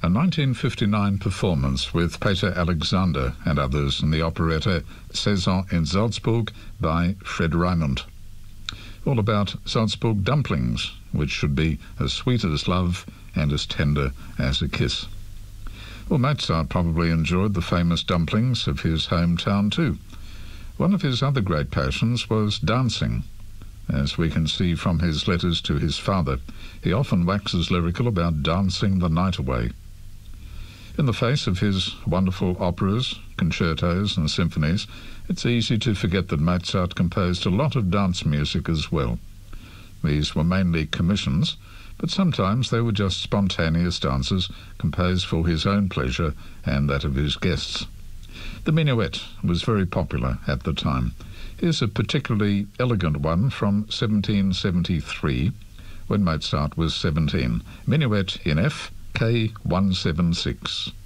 A 1959 performance with Peter Alexander and others in the operetta Saison in Salzburg by Fred Raimund. All about Salzburg dumplings, which should be as sweet as love and as tender as a kiss. Well, Mozart probably enjoyed the famous dumplings of his hometown too. One of his other great passions was dancing. As we can see from his letters to his father, he often waxes lyrical about dancing the night away. In the face of his wonderful operas, concertos and symphonies, it's easy to forget that Mozart composed a lot of dance music as well. These were mainly commissions, but sometimes they were just spontaneous dances composed for his own pleasure and that of his guests. The minuet was very popular at the time. Here's a particularly elegant one from 1773, when Mozart was 17. Minuet in F, K176.